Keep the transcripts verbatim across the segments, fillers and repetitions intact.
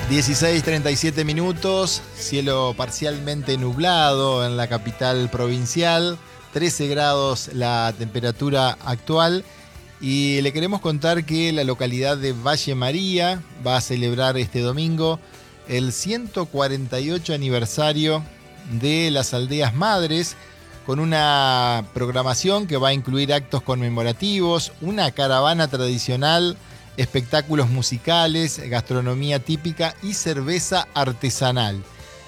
dieciséis treinta y siete minutos, cielo parcialmente nublado en la capital provincial, trece grados la temperatura actual, y le queremos contar que la localidad de Valle María va a celebrar este domingo el ciento cuarenta y ocho aniversario de las Aldeas Madres, con una programación que va a incluir actos conmemorativos, una caravana tradicional, espectáculos musicales, gastronomía típica y cerveza artesanal.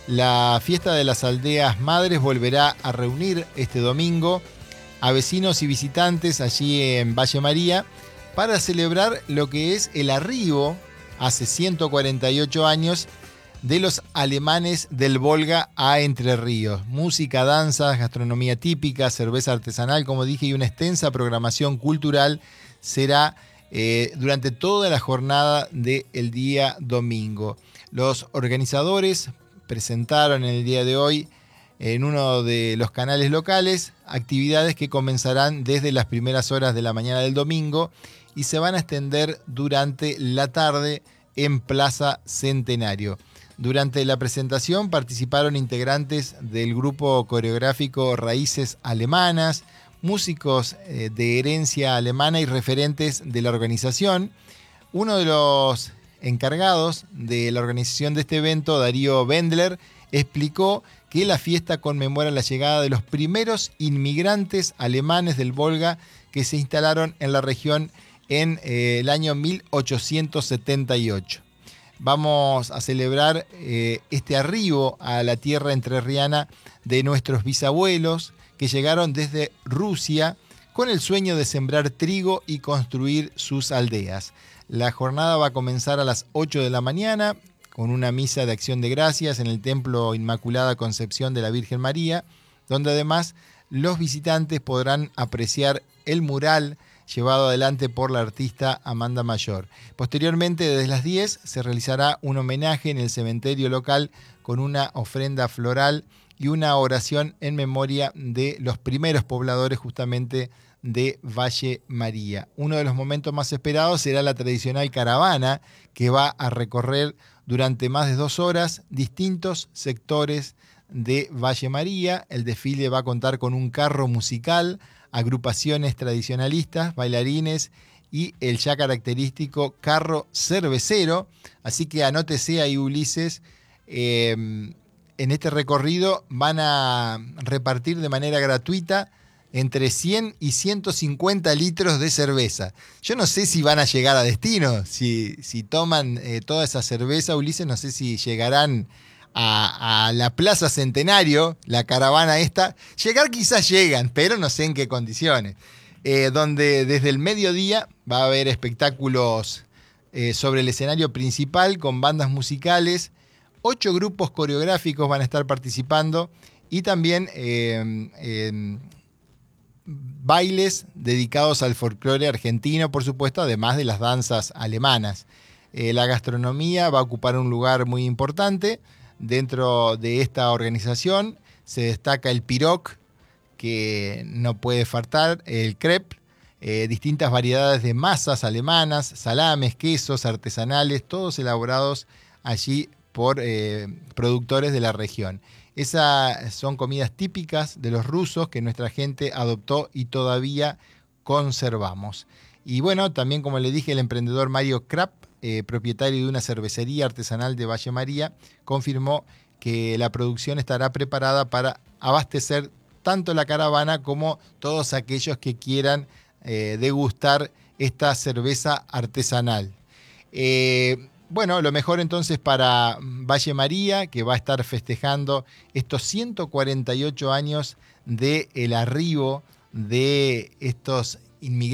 La fiesta de las Aldeas Madres volverá a reunir este domingo a vecinos y visitantes allí en Valle María para celebrar lo que es el arribo, hace ciento cuarenta y ocho años, de los alemanes del Volga a Entre Ríos. Música, danzas, gastronomía típica, cerveza artesanal, como dije, y una extensa programación cultural será Eh, durante toda la jornada del día domingo. Los organizadores presentaron en el día de hoy en uno de los canales locales actividades que comenzarán desde las primeras horas de la mañana del domingo y se van a extender durante la tarde en Plaza Centenario. Durante la presentación participaron integrantes del grupo coreográfico Raíces Alemanas, músicos eh, de herencia alemana y referentes de la organización. Uno de los encargados de la organización de este evento, Darío Wendler, explicó que la fiesta conmemora la llegada de los primeros inmigrantes alemanes del Volga que se instalaron en la región en eh, el año mil ochocientos setenta y ocho. Vamos a celebrar eh, este arribo a la tierra entrerriana de nuestros bisabuelos, que llegaron desde Rusia con el sueño de sembrar trigo y construir sus aldeas. La jornada va a comenzar a las ocho de la mañana con una misa de acción de gracias en el Templo Inmaculada Concepción de la Virgen María, donde además los visitantes podrán apreciar el mural llevado adelante por la artista Amanda Mayor. Posteriormente, desde las diez, se realizará un homenaje en el cementerio local con una ofrenda floral y una oración en memoria de los primeros pobladores justamente de Valle María. Uno de los momentos más esperados será la tradicional caravana que va a recorrer durante más de dos horas distintos sectores de Valle María. El desfile va a contar con un carro musical, agrupaciones tradicionalistas, bailarines y el ya característico carro cervecero. Así que anótese ahí, Ulises. Eh, En este recorrido van a repartir de manera gratuita entre cien y ciento cincuenta litros de cerveza. Yo no sé si van a llegar a destino, si, si toman eh, toda esa cerveza, Ulises, no sé si llegarán a, a la Plaza Centenario, la caravana esta. Llegar quizás llegan, pero no sé en qué condiciones. Eh, donde desde el mediodía va a haber espectáculos eh, sobre el escenario principal con bandas musicales. Ocho grupos coreográficos van a estar participando y también eh, eh, bailes dedicados al folclore argentino, por supuesto, además de las danzas alemanas. Eh, la gastronomía va a ocupar un lugar muy importante dentro de esta organización. Se destaca el pirog, que no puede faltar, el crepe, eh, distintas variedades de masas alemanas, salames, quesos artesanales, todos elaborados allí por eh, productores de la región. Esas son comidas típicas de los rusos que nuestra gente adoptó y todavía conservamos. Y bueno, también, como le dije, el emprendedor Mario Krapp, eh, propietario de una cervecería artesanal de Valle María, confirmó que la producción estará preparada para abastecer tanto la caravana como todos aquellos que quieran eh, degustar esta cerveza artesanal. Eh, Bueno, lo mejor entonces para Valle María, que va a estar festejando estos ciento cuarenta y ocho años del arribo de estos inmigrantes